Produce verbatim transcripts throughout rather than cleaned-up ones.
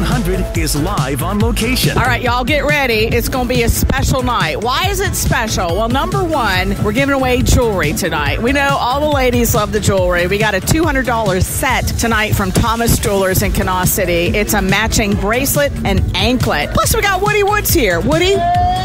one hundred is live on location. All right, y'all get ready. It's going to be a special night. Why is it special? Well, number one, we're giving away jewelry tonight. We know all the ladies love the jewelry. We got a two hundred dollars set tonight from Thomas Jewelers in Kanawha City. It's a matching bracelet and anklet. Plus, we got Woody Woods here. Woody?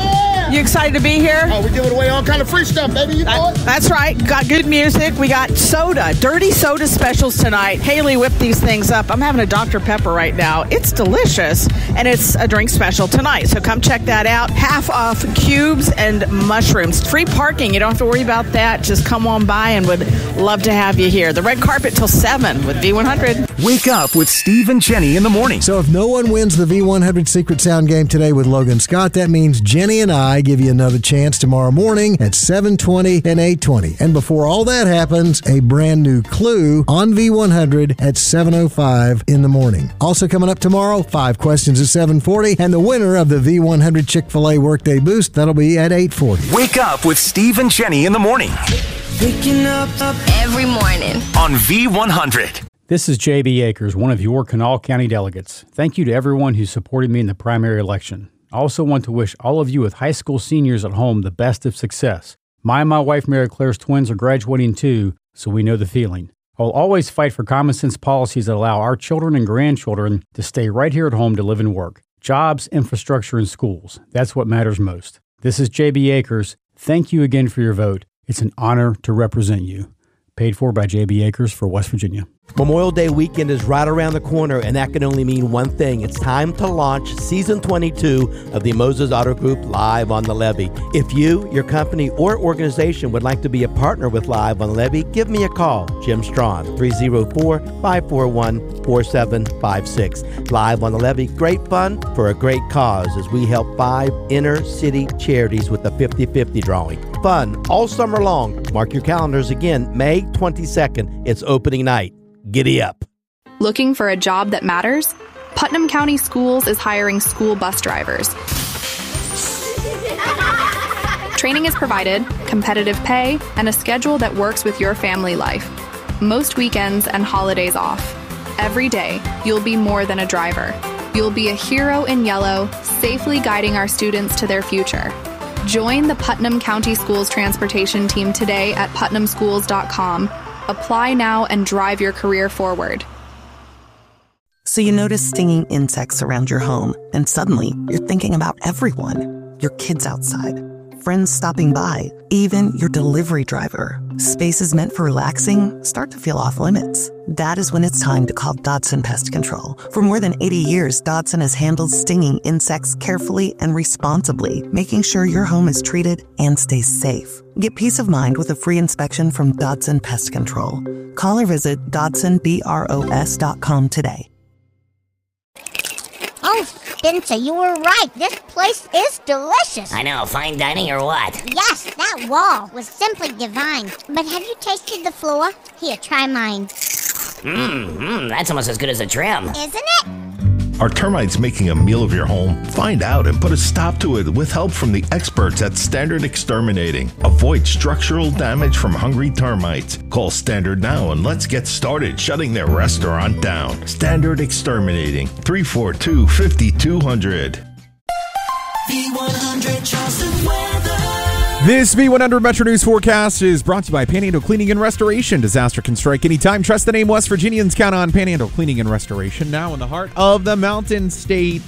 You excited to be here? Oh, we're giving away all kind of free stuff, baby. You know that, that's right. Got good music. We got soda, dirty soda specials tonight. Haley whipped these things up. I'm having a Doctor Pepper right now. It's delicious, and it's a drink special tonight. So come check that out. Half off cubes and mushrooms. Free parking. You don't have to worry about that. Just come on by, and would love to have you here. The red carpet till seven with V one hundred. Wake up with Steve and Jenny in the morning. So if no one wins the V one hundred Secret Sound game today with Logan Scott, that means Jenny and I give you another chance tomorrow morning at seven twenty and eight twenty. And before all that happens, a brand new clue on V one hundred at seven oh five in the morning. Also coming up tomorrow, five questions at seven forty, and the winner of the V one hundred Chick-fil-A Workday Boost, that'll be at eight forty. Wake up with Steve and Jenny in the morning. Waking up, up every morning on V one hundred. This is J B Akers, one of your Kanawha County delegates. Thank you to everyone who supported me in the primary election. I also want to wish all of you with high school seniors at home the best of success. My and my wife Mary Claire's twins are graduating too, so we know the feeling. I will always fight for common sense policies that allow our children and grandchildren to stay right here at home to live and work. Jobs, infrastructure, and schools. That's what matters most. This is J B Akers. Thank you again for your vote. It's an honor to represent you. Paid for by J B Akers for West Virginia. Memorial Day weekend is right around the corner, and that can only mean one thing. It's time to launch Season twenty-two of the Moses Auto Group Live on the Levee. If you, your company, or organization would like to be a partner with Live on the Levee, give me a call. Jim Strawn, three oh four, five four one, four seven five six. Live on the Levee, great fun for a great cause as we help five inner-city charities with the fifty-fifty drawing. Fun all summer long. Mark your calendars again, May twenty-second. It's opening night. Giddy up. Looking for a job that matters? Putnam County Schools is hiring school bus drivers. Training is provided, competitive pay, and a schedule that works with your family life. Most weekends and holidays off. Every day, you'll be more than a driver. You'll be a hero in yellow, safely guiding our students to their future. Join the Putnam County Schools transportation team today at putnam schools dot com. Apply now and drive your career forward. So you notice stinging insects around your home, and suddenly you're thinking about everyone. Your kids outside, friends stopping by, even your delivery driver. Spaces meant for relaxing start to feel off limits. That is when it's time to call Dodson Pest Control. For more than eighty years, Dodson has handled stinging insects carefully and responsibly, making sure your home is treated and stays safe. Get peace of mind with a free inspection from Dodson Pest Control. Call or visit dodson bros dot com today. Oh, Spencer, you were right. This place is delicious. I know. Fine dining or what? Yes, that wall was simply divine. But have you tasted the floor? Here, try mine. Mmm, mm, that's almost as good as a trim. Isn't it? Are termites making a meal of your home? Find out and put a stop to it with help from the experts at Standard Exterminating. Avoid structural damage from hungry termites. Call Standard now and let's get started shutting their restaurant down. Standard Exterminating, three four two, five two zero zero. V one hundred Charleston weather. This V one hundred Metro News forecast is brought to you by Panhandle Cleaning and Restoration. Disaster can strike anytime. Trust the name West Virginians. Count on Panhandle Cleaning and Restoration. Now in the heart of the Mountain State.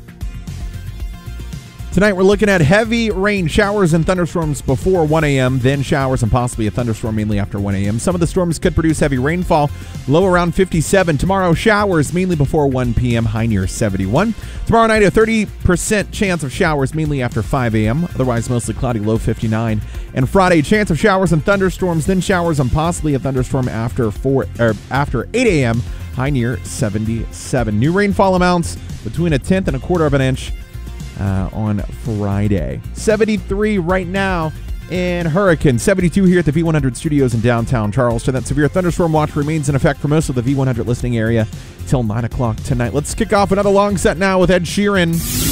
Tonight we're looking at heavy rain, showers, and thunderstorms before one a.m., then showers and possibly a thunderstorm mainly after one a.m. Some of the storms could produce heavy rainfall, low around fifty-seven. Tomorrow, showers mainly before one p.m., high near seventy-one. Tomorrow night, a thirty percent chance of showers mainly after five a.m., otherwise mostly cloudy, low fifty-nine. And Friday, chance of showers and thunderstorms, then showers and possibly a thunderstorm after four or after eight a.m., high near seventy-seven. New rainfall amounts between a tenth and a quarter of an inch Uh, on Friday. seventy-three right now in Hurricane. seventy-two here at the V one hundred studios in downtown Charleston. That severe thunderstorm watch remains in effect for most of the V one hundred listening area till nine o'clock tonight. Let's kick off another long set now with Ed Sheeran.